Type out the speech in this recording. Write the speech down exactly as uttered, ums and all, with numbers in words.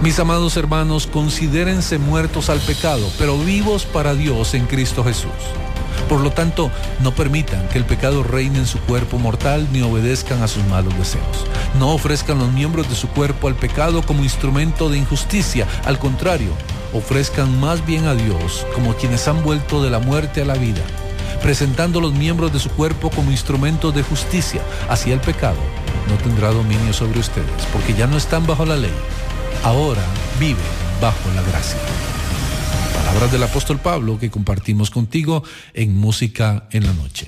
Mis amados hermanos, considérense muertos al pecado, pero vivos para Dios en Cristo Jesús. Por lo tanto, no permitan que el pecado reine en su cuerpo mortal ni obedezcan a sus malos deseos. No ofrezcan los miembros de su cuerpo al pecado como instrumento de injusticia. Al contrario, ofrezcan más bien a Dios como quienes han vuelto de la muerte a la vida, presentando los miembros de su cuerpo como instrumentos de justicia. Así el pecado no tendrá dominio sobre ustedes, porque ya no están bajo la ley. Ahora viven bajo la gracia. Palabras del apóstol Pablo que compartimos contigo en Música en la Noche.